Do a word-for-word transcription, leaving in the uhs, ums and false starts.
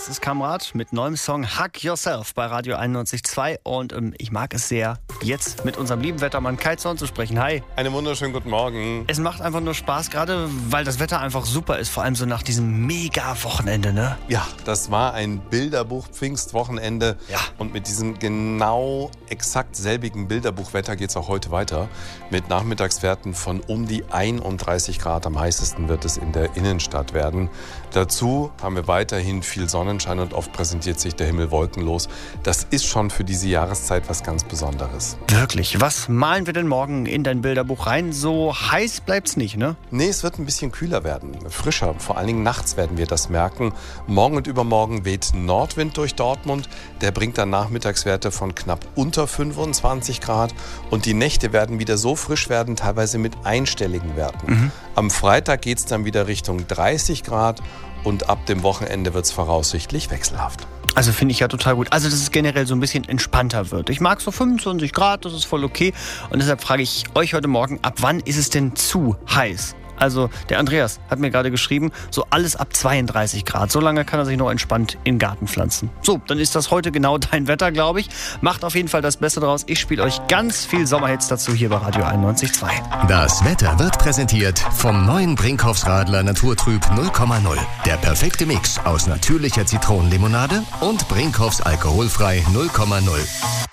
Das ist Kamrat mit neuem Song Hug Yourself bei Radio einundneunzig Komma zwei und ähm, ich mag es sehr, jetzt mit unserem lieben Wettermann Kai Zorn zu sprechen. Hi. Einen wunderschönen guten Morgen. Es macht einfach nur Spaß, gerade weil das Wetter einfach super ist, vor allem so nach diesem Mega-Wochenende, ne? Ja, das war ein Bilderbuch-Pfingstwochenende Ja. Und mit diesem genau exakt selbigen Bilderbuchwetter geht es auch heute weiter. Mit Nachmittagswerten von um die einunddreißig Grad. Am heißesten wird es in der Innenstadt werden. Dazu haben wir weiterhin viel Sonnenschein und oft präsentiert sich der Himmel wolkenlos. Das ist schon für diese Jahreszeit was ganz Besonderes. Wirklich, was malen wir denn morgen in dein Bilderbuch rein? So heiß bleibt's nicht, ne? Nee, es wird ein bisschen kühler werden, frischer. Vor allen Dingen nachts werden wir das merken. Morgen und übermorgen weht Nordwind durch Dortmund. Der bringt dann Nachmittagswerte von knapp unter fünfundzwanzig Grad. Und die Nächte werden wieder so frisch werden, teilweise mit einstelligen Werten. Mhm. Am Freitag geht es dann wieder Richtung dreißig Grad. Und ab dem Wochenende wird es voraussichtlich wechselhaft. Also finde ich ja total gut. Also dass es generell so ein bisschen entspannter wird. Ich mag so fünfundzwanzig Grad, das ist voll okay. Und deshalb frage ich euch heute Morgen, ab wann ist es denn zu heiß? Also der Andreas hat mir gerade geschrieben, so alles ab zweiunddreißig Grad. So lange kann er sich noch entspannt in den Garten pflanzen. So, dann ist das heute genau dein Wetter, glaube ich. Macht auf jeden Fall das Beste draus. Ich spiele euch ganz viel Sommerhits dazu hier bei Radio einundneunzig Komma zwei. Das Wetter wird präsentiert vom neuen Brinkhoffs Radler Naturtrüb null Komma null. Der perfekte Mix aus natürlicher Zitronenlimonade und Brinkhoffs alkoholfrei null Komma null.